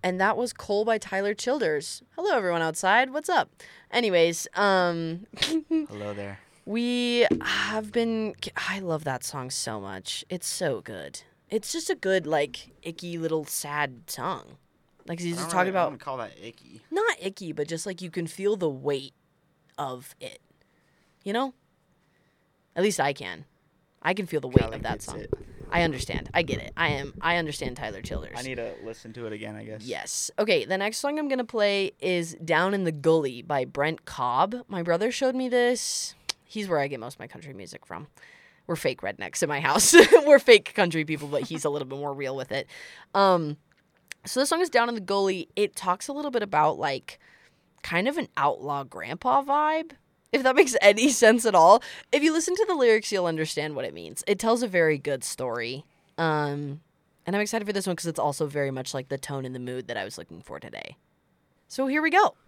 And that was Coal by Tyler Childers. Hello, everyone outside. What's up? Anyways, Hello there. I love that song so much. It's so good. It's just a good, like, icky little sad song. Like, he's just talking I about, wouldn't call that icky. not icky, but just like you can feel the weight of it. You know? At least I can. I can feel the weight Callie of that gets song. it. I understand. I get it. I understand Tyler Childers. I need to listen to it again, I guess. Yes. Okay, the next song I'm going to play is Down in the Gully by Brent Cobb. My brother showed me this. He's where I get most of my country music from. We're fake rednecks in my house. We're fake country people, but he's a little bit more real with it. So this song is Down in the Gully. It talks a little bit about, like, kind of an outlaw grandpa vibe, if that makes any sense at all. If you listen to the lyrics, you'll understand what it means. It tells a very good story. And I'm excited for this one because it's also very much like the tone and the mood that I was looking for today. So here we go.